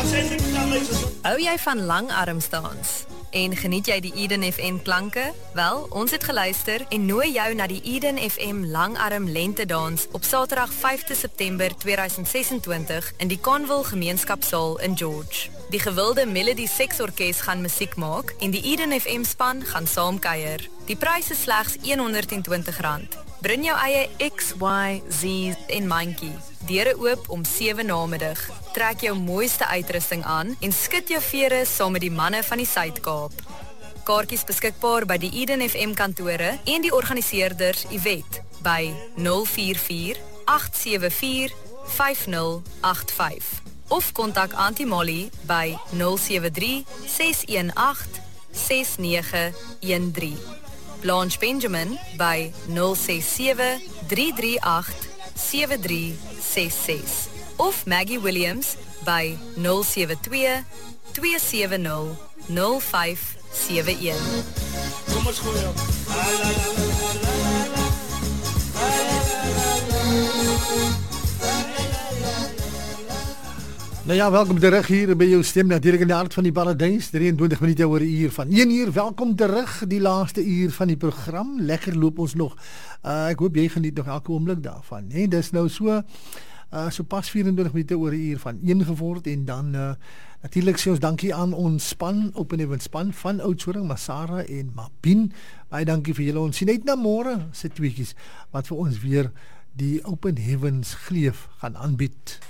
Hou jy van langarmsdans? En geniet jy die Eden FM klanke? Wel, ons het geluister en nooi jou na die Eden FM Langarm Lentedans op Saterdag 5 September 2026 in die Conville Gemeenskapsaal in George. Die gewilde Melody Sex Orkes gaan musiek maak en die Eden FM span gaan saamkuier. Die prys is slegs R120. Bring jou eie X, Y, Z en mandjie. Deure oop om 7 namiddag. Trek jou mooiste uitrusting aan en skud jou vere saam met die manne van die Suid-Kaap. Kaartjies beskikbaar by die Eden FM kantore en die organiseerders Yvette by 044 874 5085 of kontak Auntie Molly by 073 618 6913. Blanche Benjamin by 067 338 7366 of Maggie Williams by 072 270 0571. Kom ons gooi op. Nou ja, welkom terug hier by jou stem natuurlijk in die hart van die Paradijs, 23 minute oor 'n uur van 1 uur, welkom terug, die laaste uur van die program, lekker loop ons nog, ek hoop jy geniet nog elke oomblik daarvan, nee, dis nou so pas 24 minute oor 'n uur van 1 geword, en dan natuurlijk sê ons dankie aan ons span, Open Heavens span, van Oudtshoorn, Masara en Mabien, baie dankie vir julle, ons sien uit na môre, se tweekies, wat vir ons weer die Open Heavens gleef gaan aanbied.